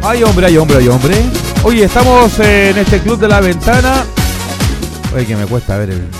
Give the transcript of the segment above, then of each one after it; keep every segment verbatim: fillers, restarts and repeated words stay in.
Ay, hombre, ay, hombre, ay, hombre. Oye, estamos en este club de la ventana. Oye, que me cuesta ver el...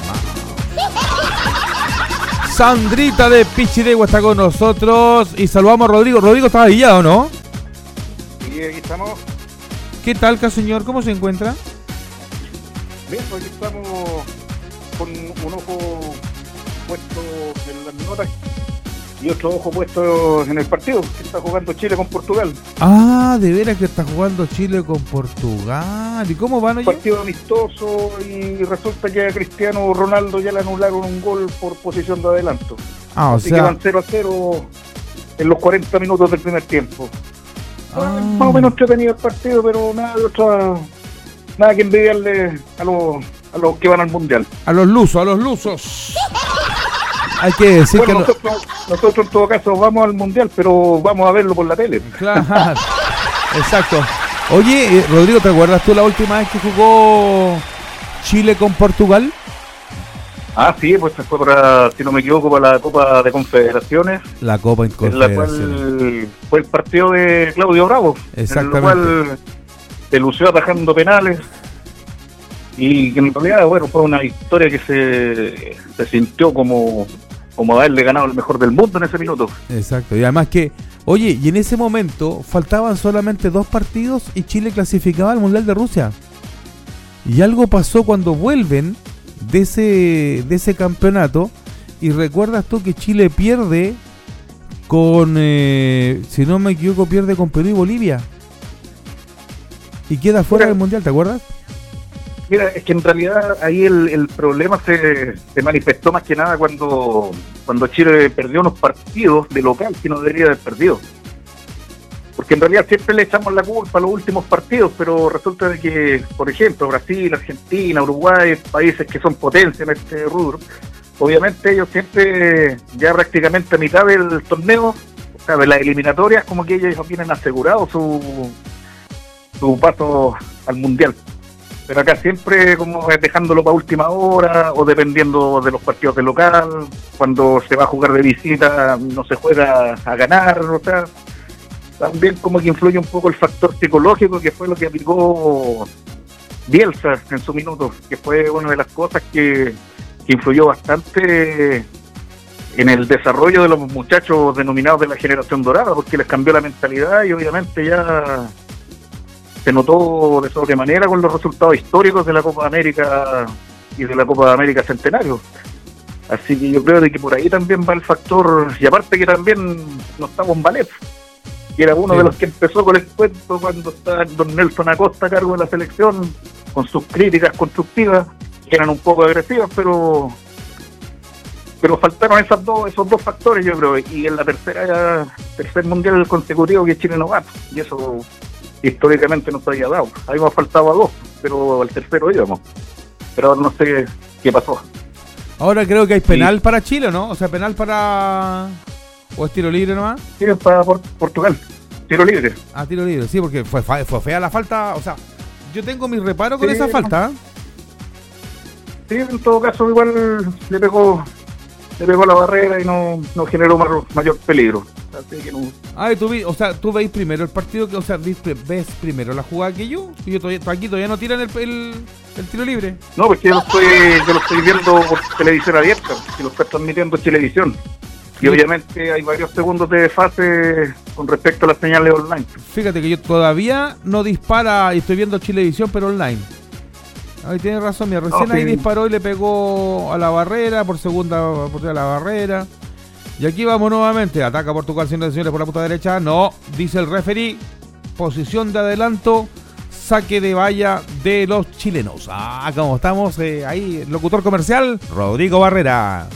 Sandrita de Pichidegua está con nosotros. Y saludamos a Rodrigo. Rodrigo, ¿estás ahí ya o no? Sí, aquí estamos. ¿Qué tal, señor? ¿Cómo se encuentra? Bien, pues aquí estamos con un ojo puesto en las notas y otro ojo puesto en el partido que está jugando Chile con Portugal. Ah, de veras que está jugando Chile con Portugal. ¿Y cómo van, oye? Un partido amistoso y resulta que a Cristiano Ronaldo ya le anularon un gol por posición de adelanto. Ah, o Así sea... que van cero a cero en los cuarenta minutos del primer tiempo. Ah. Más o menos entretenido el partido, pero nada de otra, nada que envidiarle a los, a los que van al Mundial. A los lusos, a los lusos. Hay que decir bueno, que... nosotros, no... nosotros en todo caso vamos al Mundial, pero vamos a verlo por la tele. Claro, exacto. Oye, eh, Rodrigo, ¿te acuerdas tú la última vez que jugó Chile con Portugal? Ah, sí, pues fue para, si no me equivoco, para la Copa de Confederaciones. La Copa de Confederaciones. En la cual fue el partido de Claudio Bravo. Exactamente. En el cual se lució atajando penales. Y que en realidad, bueno, fue una victoria que se, se sintió como, como haberle ganado el mejor del mundo en ese minuto. Exacto, y además que, oye, y en ese momento faltaban solamente dos partidos y Chile clasificaba al Mundial de Rusia. Y algo pasó cuando vuelven de ese, de ese campeonato, y recuerdas tú que Chile pierde con, eh, si no me equivoco, pierde con Perú y Bolivia. Y queda fuera Mira, del Mundial, ¿te acuerdas? Mira, es que en realidad ahí el, el problema se, se manifestó más que nada cuando, cuando Chile perdió unos partidos de local que no debería haber perdido. Porque en realidad siempre le echamos la culpa a los últimos partidos, pero resulta de que, por ejemplo, Brasil, Argentina, Uruguay, países que son potencia en este rubro, obviamente ellos siempre, ya prácticamente a mitad del torneo, o sea, de las eliminatorias, como que ellos tienen asegurado su, su paso al Mundial. Pero acá siempre como dejándolo para última hora o dependiendo de los partidos de local, cuando se va a jugar de visita no se juega a ganar, o sea, también como que influye un poco el factor psicológico, que fue lo que aplicó Bielsa en su minuto, que fue una de las cosas que, que influyó bastante en el desarrollo de los muchachos denominados de la generación dorada, porque les cambió la mentalidad y obviamente ya se notó de sobremanera con los resultados históricos de la Copa América y de la Copa América Centenario. Así que yo creo de que por ahí también va el factor, y aparte que también no está Bombalet, que era uno sí. de los que empezó con el cuento cuando estaba don Nelson Acosta a cargo de la selección, con sus críticas constructivas, que eran un poco agresivas, pero pero faltaron esas dos, esos dos factores, yo creo, y en la tercera tercer mundial consecutivo que Chile no gana, y eso históricamente no se había dado. Habíamos faltado a dos, pero al tercero íbamos. Pero ahora no sé qué pasó. Ahora creo que hay penal sí. para Chile, ¿no? O sea, penal para... ¿O es tiro libre nomás? Sí, es para Portugal. Tiro libre. Ah, tiro libre, sí, porque fue, fue fea la falta. O sea, yo tengo mis reparos con sí, esa falta. Sí, en todo caso igual le pegó le pegó la barrera y no, no generó mayor, mayor peligro. Así que no. Ah, y tú, vi, o sea, tú veis primero el partido, que, o sea, ves, ves primero la jugada que yo. Y yo todavía, aquí todavía no tiran el, el, el tiro libre. No, porque yo lo estoy, yo lo estoy viendo por televisión abierta, que lo está transmitiendo televisión. Y obviamente hay varios segundos de desfase con respecto a las señales online. Fíjate que yo todavía no dispara, y estoy viendo Chilevisión, pero online. Ahí tienes razón, mira, recién no, sí. ahí disparó y le pegó a la barrera, por segunda oportunidad a la barrera. Y aquí vamos nuevamente, ataca Portugal, señoras y señores, por la punta derecha. No, dice el referee, posición de adelanto, saque de valla de los chilenos. Ah, como estamos, eh, ahí, locutor comercial, Rodrigo Barrera.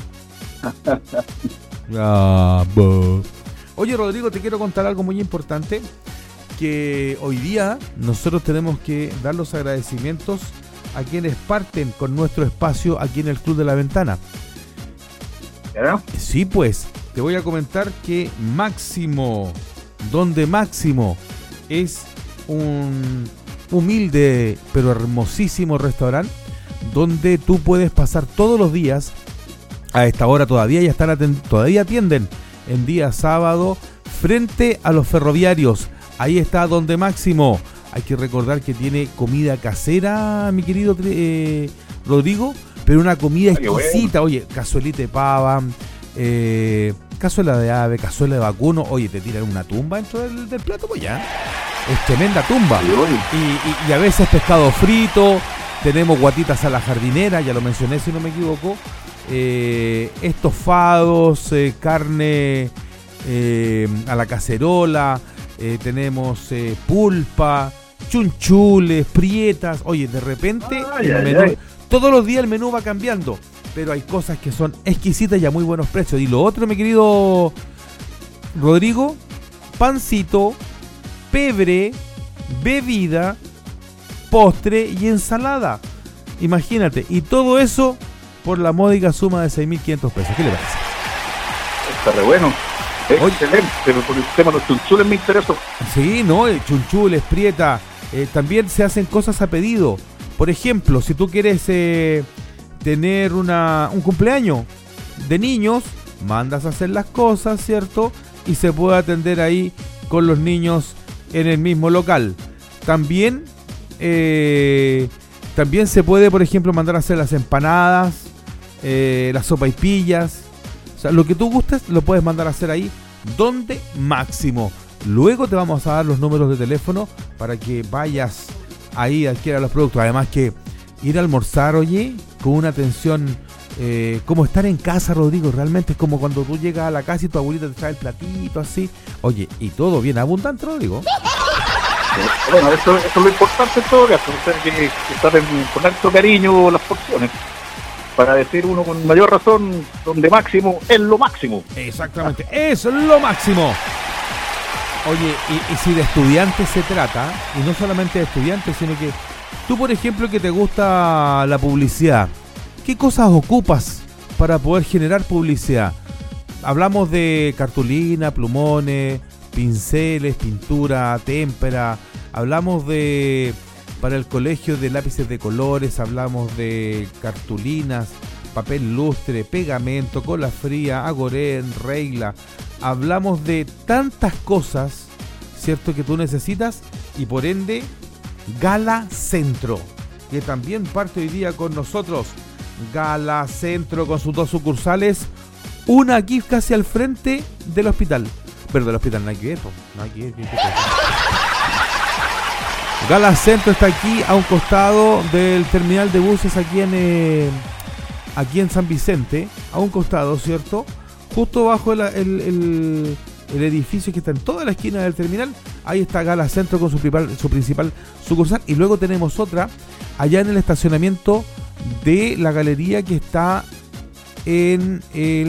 Ah, Oye, Rodrigo, te quiero contar algo muy importante, que hoy día nosotros tenemos que dar los agradecimientos a quienes parten con nuestro espacio aquí en el Club de la Ventana. ¿Ya? Sí, pues, te voy a comentar que Máximo, donde Máximo es un humilde pero hermosísimo restaurante donde tú puedes pasar todos los días. A esta hora todavía ya están aten- todavía atienden en día sábado frente a los ferroviarios, ahí está Donde Máximo. Hay que recordar que tiene comida casera, mi querido eh, Rodrigo, pero una comida exquisita. Oye, cazuelita de pava, eh, cazuela de ave, cazuela de vacuno. Oye, te tiran una tumba dentro del, del plato, pues ya. Es tremenda tumba. Y, y, y a veces pescado frito. Tenemos guatitas a la jardinera, ya lo mencioné si no me equivoco. Eh, estofados, eh, carne eh, a la cacerola. Eh, tenemos eh, pulpa, chunchules, prietas. Oye, de repente ay, el ay, menú, ay. todos los días el menú va cambiando, pero hay cosas que son exquisitas y a muy buenos precios. Y lo otro, mi querido Rodrigo, pancito, pebre, bebida, postre y ensalada. Imagínate, y todo eso por la módica suma de seis mil quinientos pesos. ¿Qué le parece? Está re bueno. Excelente, pero por el tema de los chunchules me interesó. Sí, no, chunchules, prieta, eh, también se hacen cosas a pedido. Por ejemplo, si tú quieres eh, tener una, un cumpleaños de niños, mandas a hacer las cosas, ¿cierto? Y se puede atender ahí con los niños en el mismo local. También, eh, también se puede, por ejemplo, mandar a hacer las empanadas, eh, las sopaipillas. O sea, lo que tú gustes lo puedes mandar a hacer ahí, Donde Máximo. Luego te vamos a dar los números de teléfono para que vayas ahí a adquirir los productos. Además que ir a almorzar, oye, con una atención, eh, como estar en casa, Rodrigo. Realmente es como cuando tú llegas a la casa y tu abuelita te trae el platito así. Oye, y todo bien abundante, Rodrigo. Bueno, eso, eso es lo importante en todo caso. O sea, que, que saben poner su cariño las porciones. Para decir uno con mayor razón, Donde Máximo es lo máximo. Exactamente, es lo máximo. Oye, y, y si de estudiantes se trata, y no solamente de estudiantes, sino que tú, por ejemplo, que te gusta la publicidad, ¿qué cosas ocupas para poder generar publicidad? Hablamos de cartulina, plumones, pinceles, pintura, témpera, hablamos de... para el colegio de lápices de colores, hablamos de cartulinas, papel lustre, pegamento, cola fría, agorén, regla. Hablamos de tantas cosas, ¿cierto?, que tú necesitas, y por ende, Gala Centro, que también parte hoy día con nosotros. Gala Centro con sus dos sucursales, una aquí casi al frente del hospital. Pero del hospital no hay que ver, no hay que ver, no hay que ver. Gala Centro está aquí a un costado del terminal de buses aquí en eh, aquí en San Vicente, a un costado, ¿cierto? Justo bajo el, el, el, el edificio que está en toda la esquina del terminal, ahí está Gala Centro con su principal, su principal sucursal. Y luego tenemos otra allá en el estacionamiento de la galería que está en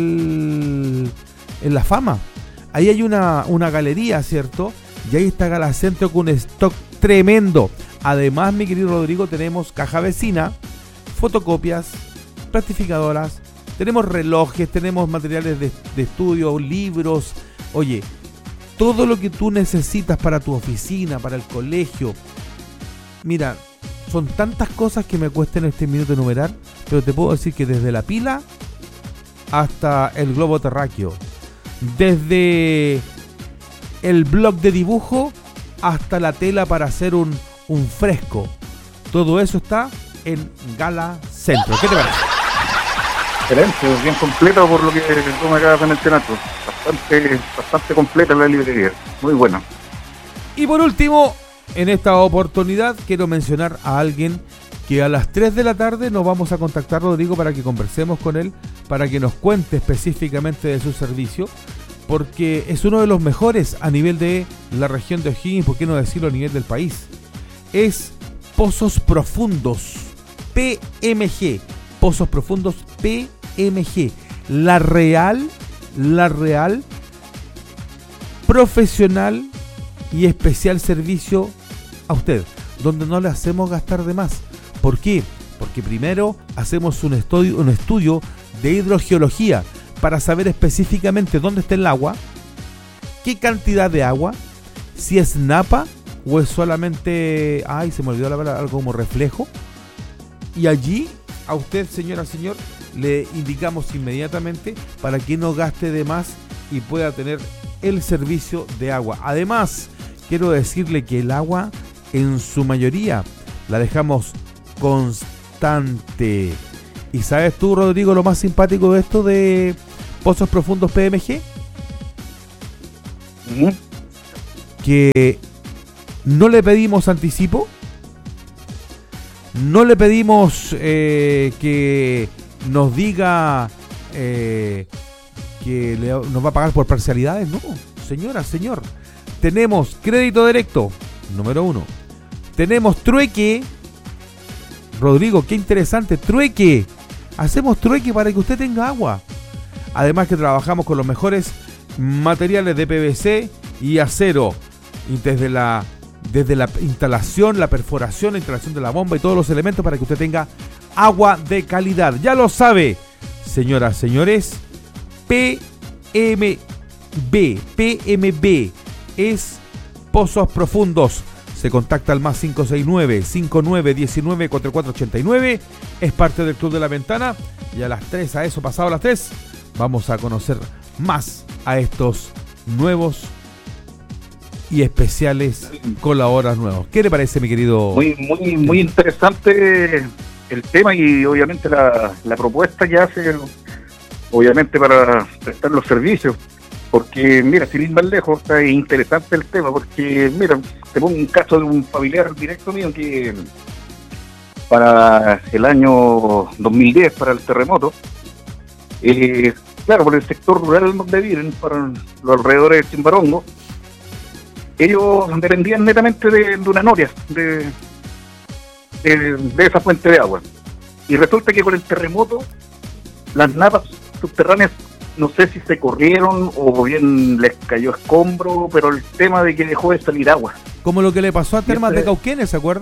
el en La Fama. Ahí hay una, una galería, ¿cierto? Y ahí está Gala Centro con un stock tremendo. Además, mi querido Rodrigo, tenemos caja vecina, fotocopias, plastificadoras, tenemos relojes, tenemos materiales de, de estudio, libros. Oye, todo lo que tú necesitas para tu oficina, para el colegio. Mira, son tantas cosas que me cuesta en este minuto enumerar, pero te puedo decir que desde la pila hasta el globo terráqueo, desde el bloc de dibujo hasta la tela para hacer un, un fresco, todo eso está en Gala Centro. ¿Qué te parece? Excelente, bien completo por lo que tú me acabas de mencionar. Bastante, bastante completa la librería, muy buena. Y por último, en esta oportunidad quiero mencionar a alguien que a las tres de la tarde nos vamos a contactar, Rodrigo, para que conversemos con él, para que nos cuente específicamente de su servicio, porque es uno de los mejores a nivel de la región de O'Higgins, por qué no decirlo a nivel del país. Es Pozos Profundos, P M G, Pozos Profundos P M G, la real, la real, profesional y especial servicio a usted, donde no le hacemos gastar de más. ¿Por qué? Porque primero hacemos un estudio, un estudio de hidrogeología para saber específicamente dónde está el agua, qué cantidad de agua, si es napa o es solamente, ay, se me olvidó la palabra, algo como reflejo. Y allí a usted, señora, señor, le indicamos inmediatamente para que no gaste de más y pueda tener el servicio de agua. Además, quiero decirle que el agua en su mayoría la dejamos constante. ¿Y sabes tú, Rodrigo, lo más simpático de esto de Pozos Profundos P M G? ¿Mm? Que no le pedimos anticipo, no le pedimos eh, que nos diga eh, que le, nos va a pagar por parcialidades. No, señora, señor, tenemos crédito directo, número uno. Tenemos trueque. Rodrigo, qué interesante, trueque. Hacemos trueque para que usted tenga agua. Además que trabajamos con los mejores materiales de P V C y acero. Y desde la, desde la instalación, la perforación, la instalación de la bomba y todos los elementos para que usted tenga agua de calidad. Ya lo sabe, señoras, señores, P M B, P M B es Pozos Profundos. Se contacta al más cinco seis nueve, cinco nueve uno nueve, cuatro cuatro ocho nueve. Es parte del Club de la Ventana. Y a las tres, a eso, pasado las tres, vamos a conocer más a estos nuevos y especiales colaboradores nuevos. ¿Qué le parece, mi querido? Muy, muy, muy interesante el tema y obviamente la, la propuesta que hace, obviamente para prestar los servicios. Porque, mira, sin ir más lejos, está interesante el tema, porque, mira, te pongo un caso de un familiar directo mío que para el año dos mil diez, para el terremoto, eh, claro, por el sector rural donde viven, para los alrededores de Chimbarongo, ellos dependían netamente de, de una noria, de, de, de esa fuente de agua. Y resulta que con el terremoto, las napas subterráneas, no sé si se corrieron o bien les cayó escombro, pero el tema de que dejó de salir agua. Como lo que le pasó a Termas ese, de Cauquenes, ¿se acuerda?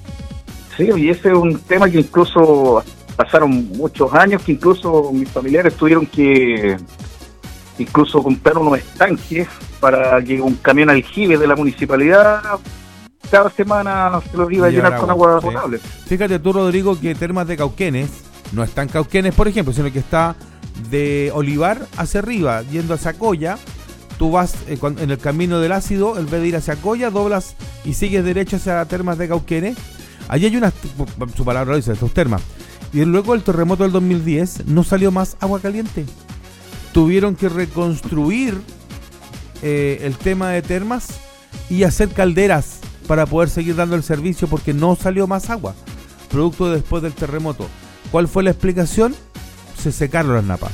Sí, y ese es un tema que incluso pasaron muchos años, que incluso mis familiares tuvieron que incluso comprar unos estanques para que un camión aljibe de la municipalidad cada semana se los iba a llenar con agua sí. potable. Fíjate tú, Rodrigo, que Termas de Cauquenes no está en Cauquenes, por ejemplo, sino que está de Olivar hacia arriba, yendo hacia Coya. Tú vas eh, cuando, en el camino del ácido, en vez de ir hacia Coya, doblas y sigues derecho hacia Termas de Cauquenes. Allí hay unas, su palabra lo dice, estos termas. Y luego el terremoto del dos mil diez no salió más agua caliente. Tuvieron que reconstruir eh, el tema de termas y hacer calderas para poder seguir dando el servicio porque no salió más agua, producto después del terremoto. ¿Cuál fue la explicación? Se secaron las napas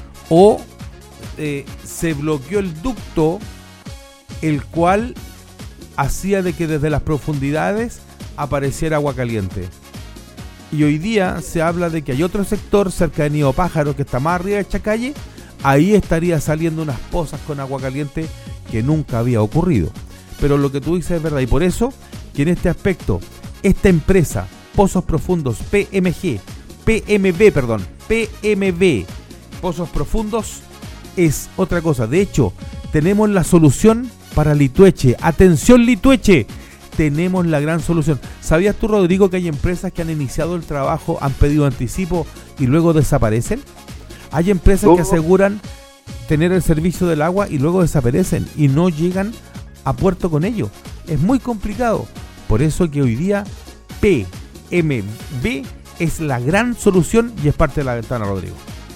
o eh, se bloqueó el ducto, el cual hacía de que desde las profundidades apareciera agua caliente. Y hoy día se habla de que hay otro sector cerca de Nido Pájaro que está más arriba de Chacalle. Ahí estaría saliendo unas pozas con agua caliente que nunca había ocurrido. Pero lo que tú dices es verdad, y por eso que en este aspecto esta empresa Pozos Profundos P M G P M B, perdón, P M B, Pozos Profundos, es otra cosa. De hecho, tenemos la solución para Litueche. Atención, Litueche, tenemos la gran solución. ¿Sabías tú, Rodrigo, que hay empresas que han iniciado el trabajo, han pedido anticipo y luego desaparecen? Hay empresas ¿Cómo? que aseguran tener el servicio del agua y luego desaparecen y no llegan a puerto con ello. Es muy complicado. Por eso que hoy día P M B es la gran solución y es parte de la ventana, Rodrigo.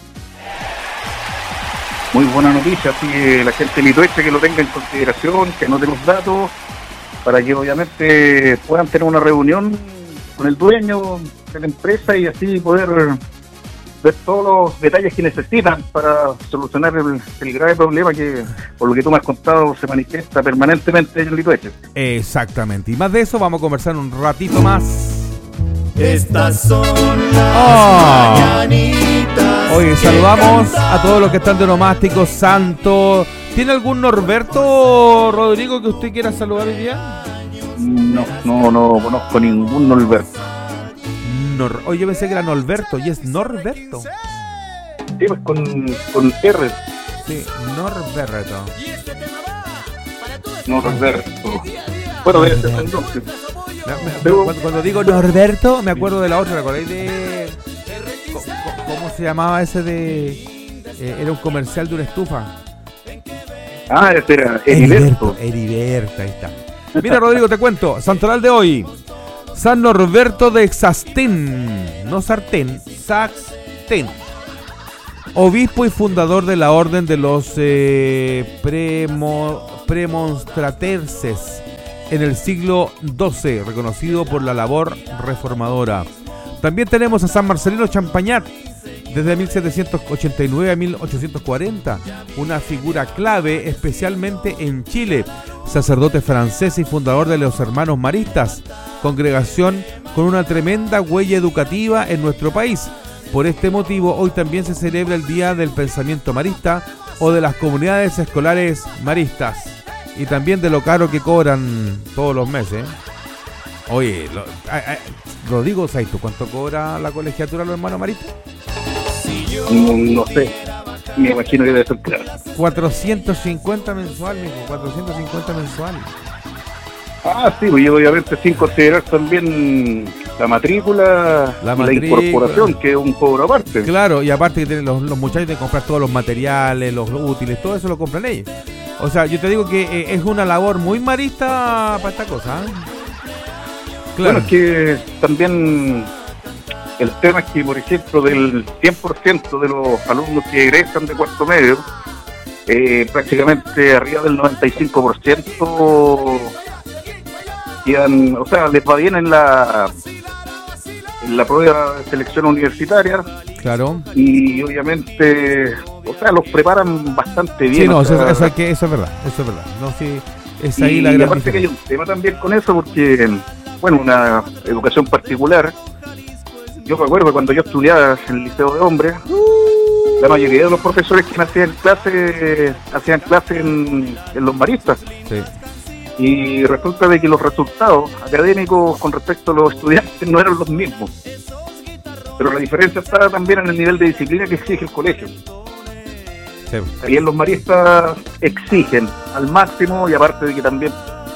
Muy buena noticia, así que la gente de Litueche que lo tenga en consideración, que anote los datos, para que obviamente puedan tener una reunión con el dueño de la empresa y así poder ver todos los detalles que necesitan para solucionar el, el grave problema que, por lo que tú me has contado, se manifiesta permanentemente en Litueche. Exactamente, y más de eso vamos a conversar un ratito más. Estas son las oh. mañanitas. Oye, saludamos a todos los que están de Nomástico Santo. ¿Tiene algún Norberto, Rodrigo, que usted quiera saludar hoy día? No, no, no conozco ningún Norberto. Nor- Oye, yo pensé que era Norberto y es Norberto. Sí, pues con, con R. Sí, Norberto. Norberto. Bueno, debe ser el nombre. Pero cuando, cuando digo Norberto, me acuerdo de la otra, ¿me acordáis de ¿cómo, cómo se llamaba ese de eh, era un comercial de una estufa? Ah, ese era Heriberto. Heriberto, ahí está. Mira, Rodrigo, te cuento. Santoral de hoy. San Norberto de Xastén. No Sartén, Xastén. Obispo y fundador de la Orden de los eh, premo, Premonstratenses en el siglo doce, reconocido por la labor reformadora. También tenemos a San Marcelino Champagnat, desde mil setecientos ochenta y nueve a mil ochocientos cuarenta, una figura clave especialmente en Chile, sacerdote francés y fundador de los Hermanos Maristas, congregación con una tremenda huella educativa en nuestro país. Por este motivo, hoy también se celebra el Día del Pensamiento Marista o de las comunidades escolares maristas, y también de lo caro que cobran todos los meses. Oye, lo, a, a, Rodrigo, ¿sabes tú cuánto cobra la colegiatura de los hermanos maristas? No, no sé, me imagino que debe ser claro. cuatrocientos cincuenta mensual, mijo, cuatrocientos cincuenta mensual. Ah, sí, y obviamente sin considerar también la matrícula, la, y matrícula. la incorporación, que es un cobro aparte. Claro, y aparte que tienen los, los muchachos de comprar todos los materiales, los útiles, todo eso lo compran ellos. O sea, yo te digo que eh, es una labor muy marista para esta cosa, ¿eh? Claro. Bueno, es que también el tema es que, por ejemplo, del cien por ciento de los alumnos que egresan de cuarto medio, eh, prácticamente arriba del noventa y cinco por ciento quedan, o sea, les va bien en la en la prueba de selección universitaria. Claro. Y obviamente, o sea, los preparan bastante bien. Sí, no, o eso, sea, eso, eso, eso es verdad, eso es verdad. No, sí, es ahí y, la gran y aparte que hay un tema también con eso, porque, bueno, una educación particular. Yo recuerdo cuando yo estudiaba en el Liceo de Hombres, la mayoría de los profesores que hacían clase, hacían clase en, en los maristas. Sí. Y resulta de que los resultados académicos con respecto a los estudiantes no eran los mismos. Pero la diferencia está también en el nivel de disciplina que exige el colegio. Sí. Ahí en los maristas exigen al máximo, y aparte de que también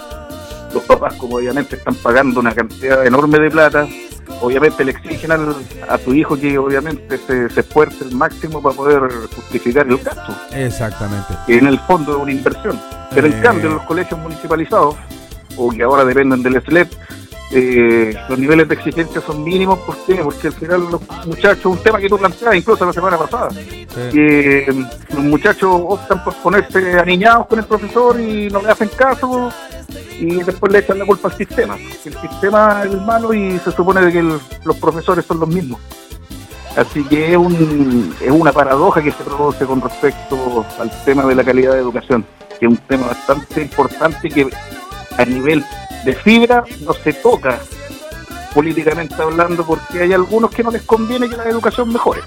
los papás, como obviamente están pagando una cantidad enorme de plata, obviamente le exigen al, a tu hijo que obviamente se, se esfuerce el máximo para poder justificar el gasto. Exactamente. Que en el fondo es una inversión. Pero eh... en cambio en los colegios municipalizados, o que ahora dependen del S L E P, eh, los niveles de exigencia son mínimos. ¿Por qué? Porque al final los muchachos, un tema que tú planteabas incluso la semana pasada, sí. que eh, los muchachos optan por ponerse aniñados con el profesor y no le hacen caso, y después le echan la culpa al sistema. El sistema es el malo y se supone de que el, los profesores son los mismos. Así que es, un, es una paradoja que se produce con respecto al tema de la calidad de educación, que es un tema bastante importante que a nivel de fibra no se toca políticamente hablando, porque hay algunos que no les conviene que la educación mejore.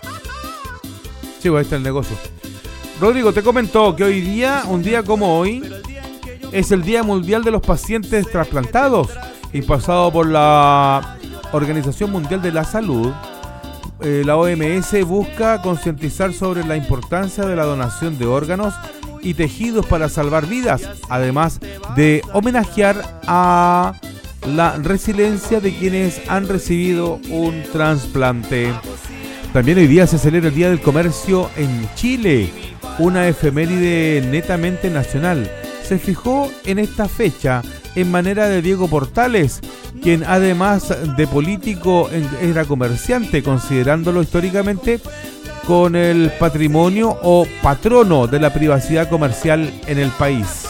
Sí, pues ahí está el negocio. Rodrigo, te comentó que hoy día, un día como hoy, es el Día Mundial de los Pacientes Trasplantados, y pasado por la Organización Mundial de la Salud. Eh, la O M S busca concientizar sobre la importancia de la donación de órganos y tejidos para salvar vidas, además de homenajear a la resiliencia de quienes han recibido un trasplante. También hoy día se celebra el Día del Comercio en Chile, una efeméride netamente nacional. Se fijó en esta fecha en manera de Diego Portales, quien además de político era comerciante, considerándolo históricamente con el patrimonio o patrono de la privacidad comercial en el país.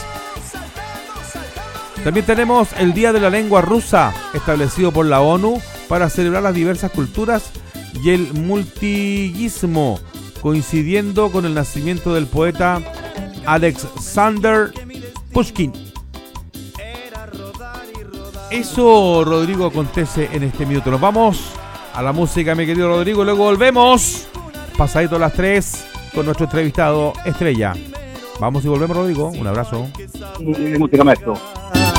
También tenemos el Día de la Lengua Rusa, establecido por la ONU para celebrar las diversas culturas y el multilingüismo, coincidiendo con el nacimiento del poeta Alexander Pushkin. Eso, Rodrigo, acontece en este minuto. Nos vamos a la música, mi querido Rodrigo, y luego volvemos pasadito a las tres con nuestro entrevistado estrella. Vamos y volvemos, Rodrigo. Un abrazo. Música, maestro.